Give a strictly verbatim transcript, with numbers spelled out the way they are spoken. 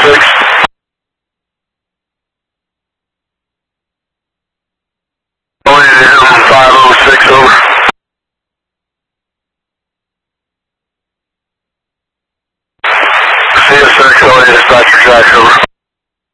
six. Going to him five oh six, over. C S X, oh, dispatcher Jack, over.